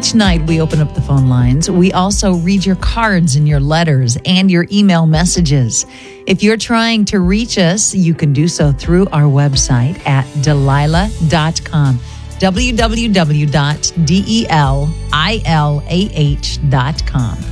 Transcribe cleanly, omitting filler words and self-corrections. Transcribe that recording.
Each night we open up the phone lines. We also read your cards and your letters and your email messages. If you're trying to reach us, you can do so through our website at Delilah.com. www.delilah.com.